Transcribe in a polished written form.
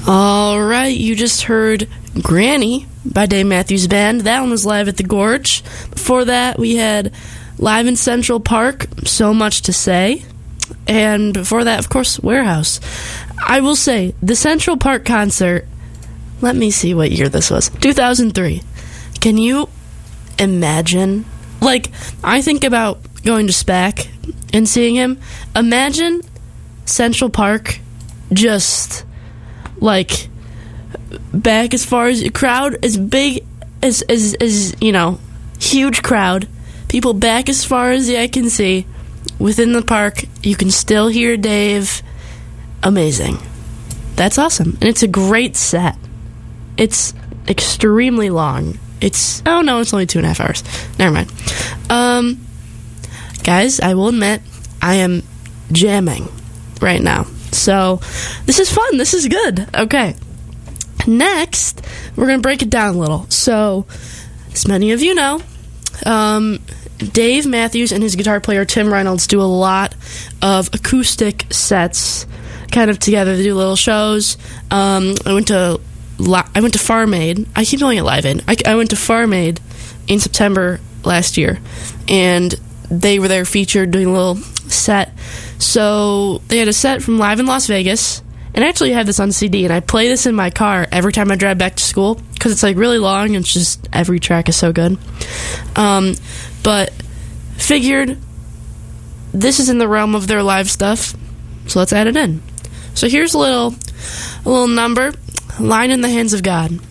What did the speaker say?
All right, you just heard Granny by Dave Matthews Band. That one was live at the Gorge. Before that, we had live in Central Park, So Much to Say. And before that, of course, Warehouse. I will say, the Central Park concert, let me see what year this was. 2003. Can you imagine? Like, I think about going to SPAC and seeing him. Imagine Central Park just, like, back as far as a crowd, as big as you know, huge crowd. People back as far as the eye can see. Within the park, you can still hear Dave. Amazing. That's awesome. And it's a great set. It's extremely long. It's only 2.5 hours. Never mind. Guys, I will admit, I am jamming right now. So, this is fun. This is good. Okay. Next, we're going to break it down a little. So, as many of you know, Dave Matthews and his guitar player Tim Reynolds do a lot of acoustic sets kind of together. They do little shows. I went to Farm Aid. I keep calling it Live Aid. I went to Farm Aid in September last year, and they were there featured doing a little set. So they had a set from Live in Las Vegas, and I actually have this on CD, and I play this in my car every time I drive back to school because it's like really long, and it's just every track is so good. But figured this is in the realm of their live stuff, so let's add it in. So here's a little number, Line in the Hands of God.